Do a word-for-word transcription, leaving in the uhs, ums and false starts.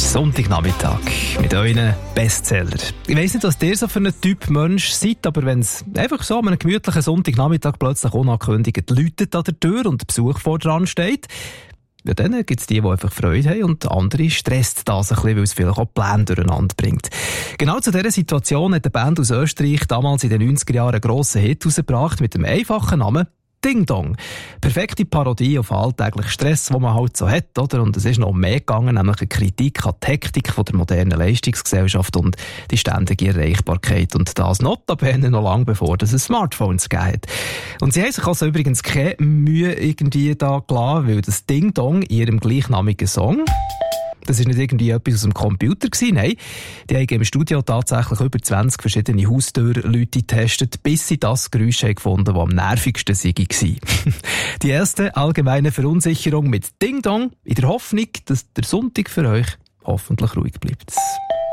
Sonntagnachmittag mit euren Bestseller. Ich weiss nicht, was ihr so für ein Typ Mensch seid, aber wenn es einfach so an einem gemütlichen Sonntagnachmittag plötzlich unangekündigt läutet an der Tür und Besuch vor dran steht, ja, dann gibt es die, die einfach Freude haben und andere stresst das ein bisschen, weil es vielleicht auch Pläne durcheinander bringt. Genau zu dieser Situation hat eine Band aus Österreich damals in den neunziger Jahren einen grossen Hit rausgebracht mit dem einfachen Namen Ding Dong. Perfekte Parodie auf alltäglichen Stress, den man halt so hat, oder? Und es ist noch mehr gegangen, nämlich eine Kritik an die Hektik von der modernen Leistungsgesellschaft und die ständige Erreichbarkeit. Und das notabene noch lange bevor es Smartphones gegeben hat. Und sie haben sich also übrigens keine Mühe irgendwie da gelassen, weil das Ding Dong in ihrem gleichnamigen Song, das war nicht irgendwie etwas aus dem Computer gewesen, nein. Die haben im Studio tatsächlich über zwanzig verschiedene Haustürleute getestet, bis sie das Geräusch haben gefunden, das am nervigsten war. Die erste allgemeine Verunsicherung mit Ding Dong, in der Hoffnung, dass der Sonntag für euch hoffentlich ruhig bleibt.